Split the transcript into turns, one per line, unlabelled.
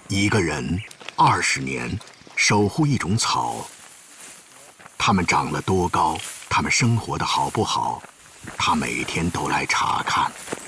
一个人20年守护一种草，它们长了多高，它们生活的好不好，他每天都来查看。